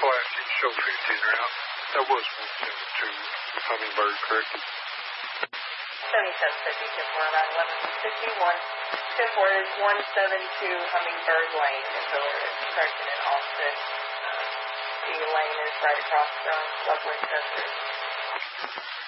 classic show 15 route. That was 172 Hummingbird, correct? 7750, 10-4 around 1151. 10-4 is 172 Hummingbird Lane in Village, corrected in Austin. The lane is right across from Loveland Center.